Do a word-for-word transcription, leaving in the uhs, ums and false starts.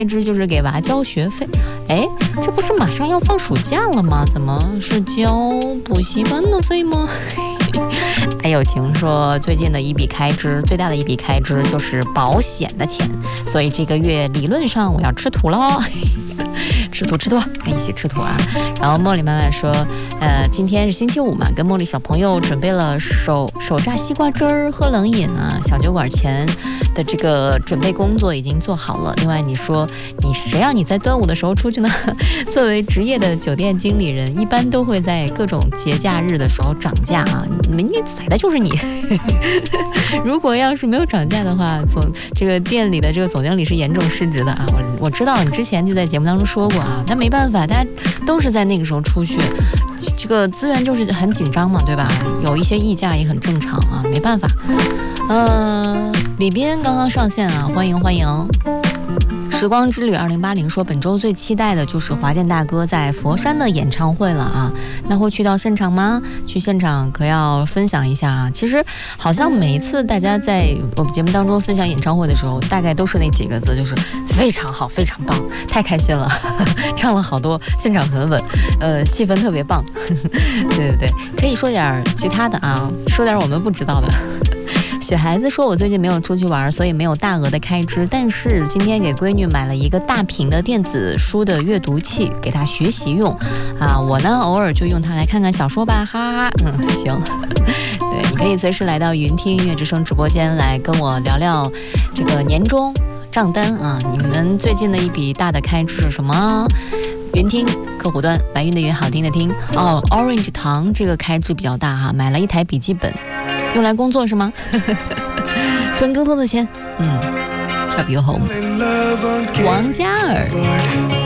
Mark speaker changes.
Speaker 1: 支就是给娃交学费。哎，这不是马上要放暑假了吗？怎么是交补习班的费吗？还有听说最近的一笔开支，最大的一笔开支就是保险的钱，所以这个月理论上我要吃土喽。吃土吃土，跟一起吃土啊！然后茉莉妈妈说，呃，今天是星期五嘛，跟茉莉小朋友准备了手手榨西瓜汁儿、喝冷饮啊，小酒馆前的这个准备工作已经做好了。另外，你说你谁让你在端午的时候出去呢？作为职业的酒店经理人，一般都会在各种节假日的时候涨价啊，你你宰的就是你。如果要是没有涨价的话，总这个店里的这个总经理是严重失职的啊！我我知道你之前就在节目当中说过啊，但没办法，大家都是在那个时候出去，这个资源就是很紧张嘛，对吧？有一些溢价也很正常啊，没办法。呃，李斌刚刚上线啊，欢迎欢迎。时光之旅二零八零说，本周最期待的就是华健大哥在佛山的演唱会了啊！那会去到现场吗？去现场可要分享一下啊！其实好像每一次大家在我们节目当中分享演唱会的时候，大概都是那几个字，就是非常好，非常棒，太开心了，唱了好多，现场很稳，呃，气氛特别棒。对对对，可以说点其他的啊，说点我们不知道的。雪孩子说，我最近没有出去玩，所以没有大额的开支，但是今天给闺女买了一个大屏的电子书的阅读器，给她学习用啊。我呢偶尔就用它来看看小说吧，哈哈哈。嗯，行。对，你可以随时来到云听音乐之声直播间来跟我聊聊这个年终账单啊，你们最近的一笔大的开支是什么？云听客户端，白云的云，好听的听哦。Orange 糖这个开支比较大哈，买了一台笔记本。用来工作是吗？赚更多的钱，嗯，差比 home。王嘉尔。